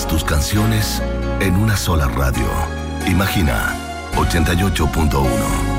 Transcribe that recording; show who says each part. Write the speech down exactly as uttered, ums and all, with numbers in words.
Speaker 1: Todas tus canciones en una sola radio. Imagina ochenta y ocho punto uno.